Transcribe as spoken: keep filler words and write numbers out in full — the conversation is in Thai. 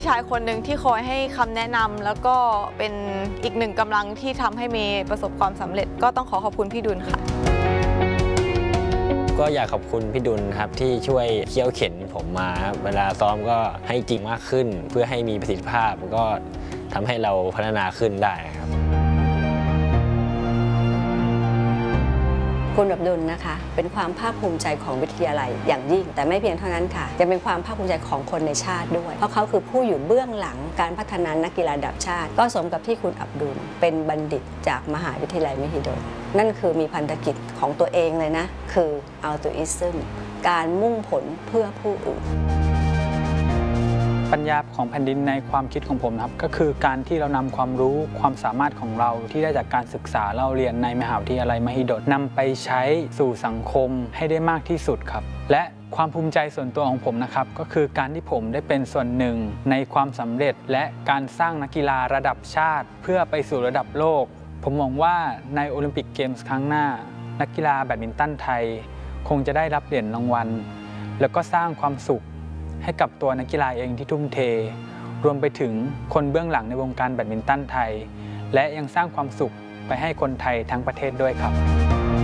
ชายคนหนึ่งที่คอยให้คำแนะนำแล้วก็เป็นอีกหนึ่งกำลังที่ทำให้เมย์ประสบความสำเร็จก็ต้องขอขอบคุณพี่ดุลค่ะก็อยากขอบคุณพี่ดุลครับที่ช่วยเคี่ยวเข็นผมมาครับเวลาซ้อมก็ให้จริงมากขึ้นเพื่อให้มีประสิทธิภาพก็ทำให้เราพัฒนาขึ้นได้ครับคุณอับดุลนะคะเป็นความภาคภูมิใจของวิทยาลัยอย่างยิ่งแต่ไม่เพียงเท่านั้นค่ะยังเป็นความภาคภูมิใจของคนในชาติด้วยเพราะเขาคือผู้อยู่เบื้องหลังการพัฒนานักกีฬาระดับชาติก็สมกับที่คุณอับดุลเป็นบัณฑิตจากมหาวิทยาลัยมหิดลนั่นคือมีพันธกิจของตัวเองเลยนะคือ altruism การมุ่งผลเพื่อผู้อื่นปัญญาของแผ่นดินในความคิดของผมนะครับก็คือการที่เรานำความรู้ความสามารถของเราที่ได้จากการศึกษาเล่าเรียนในมหาวิทยาลัยมหิดลนำไปใช้สู่สังคมให้ได้มากที่สุดครับและความภูมิใจส่วนตัวของผมนะครับก็คือการที่ผมได้เป็นส่วนหนึ่งในความสำเร็จและการสร้างนักกีฬาระดับชาติเพื่อไปสู่ระดับโลกผมมองว่าในโอลิมปิกเกมส์ครั้งหน้านักกีฬาแบดมินตันไทยคงจะได้รับเหรียญรางวัลแล้วก็สร้างความสุขให้กับตัวนักกีฬาเองที่ทุ่มเทรวมไปถึงคนเบื้องหลังในวงการแบดมินตันไทยและยังสร้างความสุขไปให้คนไทยทั้งประเทศด้วยครับ